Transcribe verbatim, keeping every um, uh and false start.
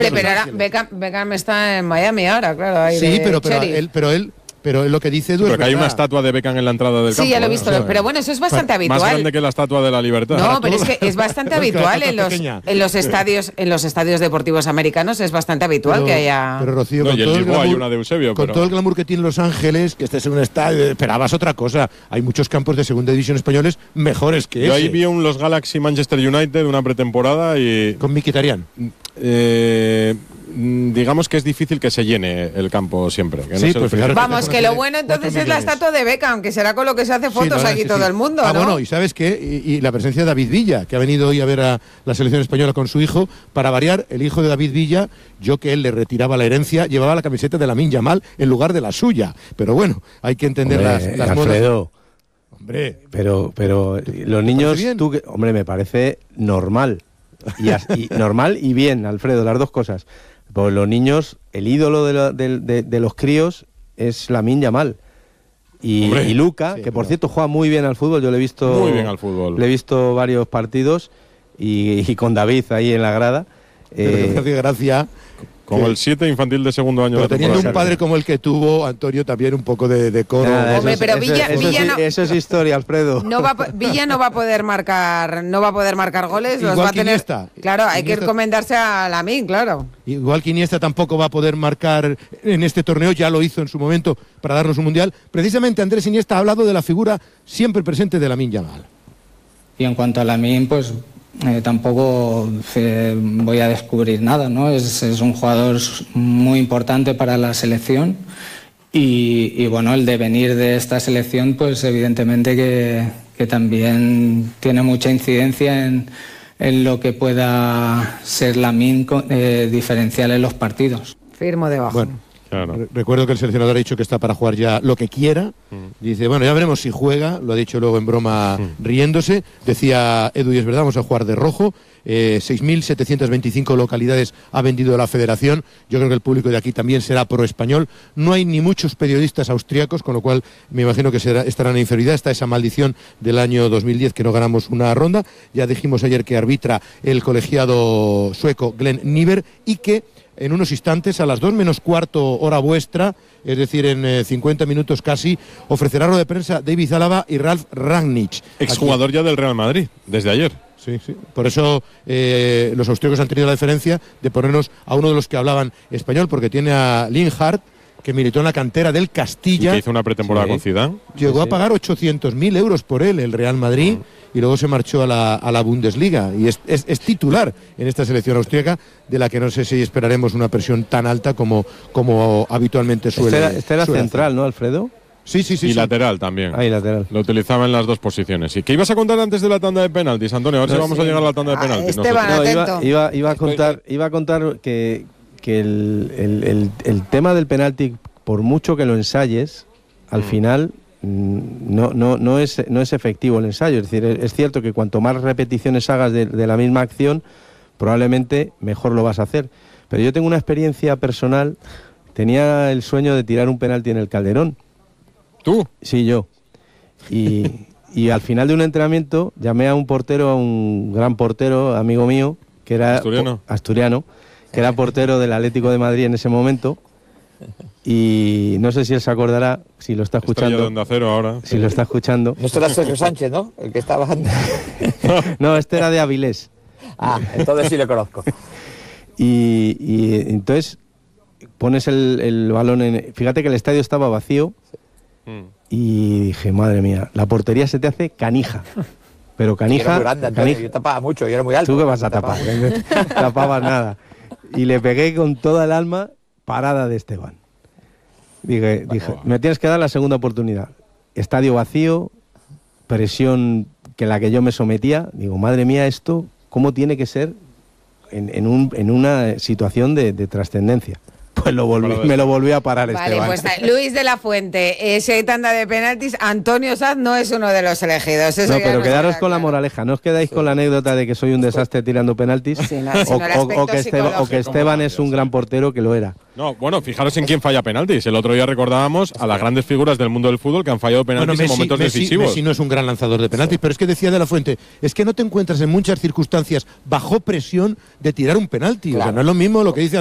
Pero, pero ahora Beckham, Beckham está en Miami ahora, claro. Ahí sí, de pero, pero él, pero él Pero lo que dice Edu sí, es porque hay una estatua de Beckham en la entrada del sí, campo. Sí, ya lo he ¿eh? visto, O sea, pero bueno, eso es bastante habitual. Más grande que la Estatua de la Libertad. No, pero es que es bastante habitual en los, en los estadios en los estadios deportivos americanos, es bastante habitual pero, que haya... Pero Rocío, no, con, y todo el, glamour, hay una de Eusebio, con pero... todo el glamour que tiene Los Ángeles, que estés en un estadio, esperabas otra cosa. Hay muchos campos de segunda división españoles mejores que Yo ese. ahí vi un Los Galaxy Manchester United, una pretemporada y... Con Mkhitaryan. Eh... digamos que es difícil que se llene el campo siempre. Que sí, no pues fijaros, vamos, que lo bueno entonces es la estatua de Beckham, que será con lo que se hace fotos sí, aquí sí, todo sí. el mundo, ah, ¿no? bueno, y ¿sabes qué? Y, y la presencia de David Villa, que ha venido hoy a ver a la selección española con su hijo. Para variar, el hijo de David Villa, yo que él le retiraba la herencia, llevaba la camiseta de Lamine Yamal en lugar de la suya. Pero bueno, hay que entender hombre, las, las Alfredo, modas. Hombre. Pero, pero los niños, tú que, hombre, me parece normal. Y, y normal y bien, Alfredo, las dos cosas. Pues los niños, el ídolo de, la, de, de, de los críos es Lamine Yamal. Y, y Luka, sí, que por cierto juega muy bien al fútbol, yo le he visto muy bien al fútbol. Le he visto varios partidos y, y con David ahí en la grada. Eh, hace gracia. Como el siete infantil de segundo año. Pero de teniendo un padre como el que tuvo, Antonio, también un poco de, de coro. Nada, Hombre, eso, pero eso, Villa, eso, Villa eso, no, eso es historia, Alfredo. No va, Villa no va a poder marcar, no va a poder marcar goles. Igual los va a que tener. Iniesta. Claro, hay Iniesta. que encomendarse a Lamine, claro. Igual que Iniesta tampoco va a poder marcar en este torneo, ya lo hizo en su momento para darnos un mundial. Precisamente Andrés Iniesta ha hablado de la figura siempre presente de Lamine Yamal. Y en cuanto a Lamine, pues Eh, tampoco eh, voy a descubrir nada, ¿no? Es, es un jugador muy importante para la selección y, y bueno, el devenir de esta selección, pues evidentemente que, que también tiene mucha incidencia en, en lo que pueda ser Lamine eh, diferencial en los partidos. Firmo debajo. Bueno. Claro. Recuerdo que el seleccionador ha dicho que está para jugar ya lo que quiera. Mm. Dice, bueno, ya veremos si juega. Lo ha dicho luego en broma mm. riéndose. Decía Edu, y es verdad, vamos a jugar de rojo. Eh, seis mil setecientas veinticinco localidades ha vendido la federación. Yo creo que el público de aquí también será pro español. No hay ni muchos periodistas austriacos, con lo cual me imagino que será, estarán en inferioridad. Está esa maldición del año dos mil diez que no ganamos una ronda. Ya dijimos ayer que arbitra el colegiado sueco Glenn Niver y que en unos instantes, a las dos menos cuarto hora vuestra, es decir, en eh, cincuenta minutos casi, ofrecerá rueda de prensa David Alaba y Ralf Rangnick. Exjugador aquí ya del Real Madrid, desde ayer. Sí, sí. Por eso eh, los austríacos han tenido la diferencia de ponernos a uno de los que hablaban español, porque tiene a Linhart, que militó en la cantera del Castilla. Y que hizo una pretemporada sí. con Zidane. Llegó sí, sí. a pagar ochocientos mil euros por él, el Real Madrid, uh-huh. y luego se marchó a la, a la Bundesliga. Y es, es, es titular en esta selección austríaca, de la que no sé si esperaremos una presión tan alta como, como habitualmente suele. Este era, este era suele central, hacer. ¿no, Alfredo? Sí, sí, sí. Y sí. lateral también. Ah, y lateral. Lo utilizaba en las dos posiciones. ¿Y qué ibas a contar antes de la tanda de penaltis, Antonio? A ver no, si vamos sí. a llegar a la tanda de penaltis. Ah, Esteban, no, iba, iba, iba, a contar, iba a contar que, que el, el, el, el tema del penalti, por mucho que lo ensayes, al mm. final no, no, no, es, no es efectivo el ensayo. Es decir, es cierto que cuanto más repeticiones hagas de, de la misma acción, probablemente mejor lo vas a hacer. Pero yo tengo una experiencia personal. Tenía el sueño de tirar un penalti en el Calderón. ¿Tú? Sí, yo. Y, y al final de un entrenamiento llamé a un portero, a un gran portero, amigo mío, que era asturiano, po- asturiano que era portero del Atlético de Madrid en ese momento. Y no sé si él se acordará, si lo está escuchando. Estrella de Onda Cero ahora. Si lo está escuchando. No será Sergio Sánchez, ¿no? El que estaba antes. No, este era de Avilés. Ah, entonces sí le conozco. Y, y entonces pones el, el balón en... Fíjate que el estadio estaba vacío sí. y dije, madre mía, la portería se te hace canija. Pero canija... Era muy grande, Antonio, canija. Yo tapaba mucho, yo era muy alto. ¿Tú qué vas a tapar? No tapabas nada. Y le pegué con toda el alma, parada de Esteban. Dije, dije, me tienes que dar la segunda oportunidad. Estadio vacío, presión que la que yo me sometía. Digo, madre mía, esto, ¿cómo tiene que ser en, en, un, en una situación de, de trascendencia? pues lo volví, me lo volví a parar Vale, Esteban. pues Luis de la Fuente, eh, si hay tanda de penaltis, Antonio Sanz no es uno de los elegidos. Eso No, ya pero nos quedaros queda con la claro. moraleja, no os quedáis sí. con la anécdota de que soy un desastre tirando penaltis, Sí, no, o, sino el o- aspecto o que Esteban, o que Esteban es un gran portero, que lo era. No, bueno, fijaros en quién falla penaltis. El otro día recordábamos a las grandes figuras del mundo del fútbol que han fallado penaltis Bueno, Messi, en momentos Messi, decisivos. Messi no es un gran lanzador de penaltis, pero es que decía de la Fuente, es que no te encuentras en muchas circunstancias bajo presión de tirar un penalti. O sea, no es lo mismo lo que dice